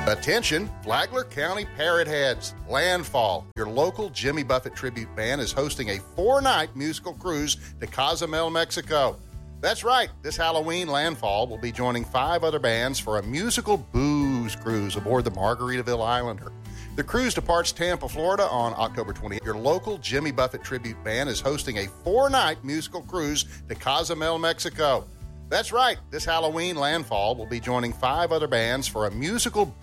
Attention, Flagler County Parrot Heads. Landfall, your local Jimmy Buffett tribute band, is hosting a 4-night musical cruise to Cozumel, Mexico. That's right, this Halloween, Landfall will be joining 5 other bands for a musical booze cruise aboard the Margaritaville Islander. The cruise departs Tampa, Florida on October 20th. Your local Jimmy Buffett tribute band is hosting a 4-night musical cruise to Cozumel, Mexico. That's right, this Halloween, Landfall will be joining 5 other bands for a musical